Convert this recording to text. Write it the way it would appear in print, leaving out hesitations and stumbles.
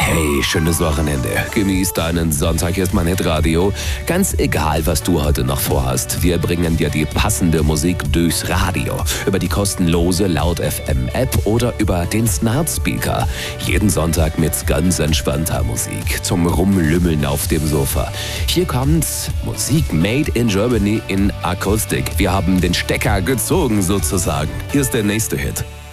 Hey, schönes Wochenende. Genieß deinen Sonntag. Hier ist mein Hitradio. Ganz egal, was du heute noch vorhast. Wir bringen dir die passende Musik durchs Radio. Über die kostenlose Laut FM App oder über den Smart Speaker. Jeden Sonntag mit ganz entspannter Musik. Zum Rumlümmeln auf dem Sofa. Hier kommt Musik made in Germany in Akustik. Wir haben den Stecker gezogen sozusagen. Hier ist der nächste Hit.